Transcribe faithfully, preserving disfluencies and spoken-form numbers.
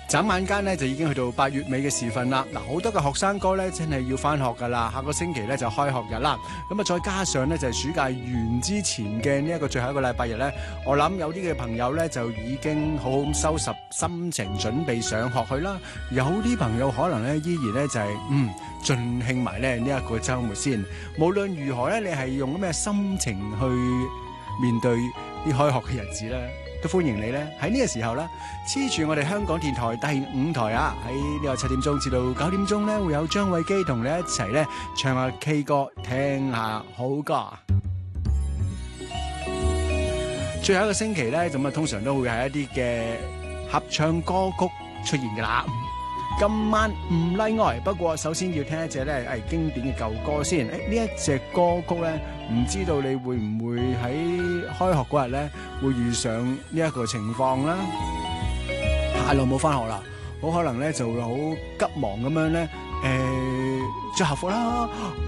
眨眼間咧就已經去到八月尾嘅時分啦。嗱，好多嘅學生哥咧真係要翻學噶啦，下個星期咧就開學日啦。咁啊，再加上咧就係暑假完之前嘅呢一個最後一個禮拜日咧，我諗有啲嘅朋友咧就已經好好收拾心情，準備上學去啦。有啲朋友可能咧依然咧就係、是、嗯盡興埋咧呢一個週末先。無論如何咧，你係用咩心情去面對啲開學嘅日子咧？都歡迎你咧喺呢個時候咧黐住我哋香港電台第五台啊，喺呢個七點鐘至到九點鐘咧會有張偉基同你一齊咧唱下 K 歌，聽下好歌。最後一個星期咧咁啊，通常都會係一啲嘅合唱歌曲出現噶啦。今晚唔例外，不過首先要聽一隻咧係經典嘅舊歌先。誒，呢一隻歌曲咧，唔知道你會唔會喺開學嗰日咧會遇上呢一個情況啦？太耐冇翻學啦，好可能咧就會好急忙咁樣咧，誒着校服啦。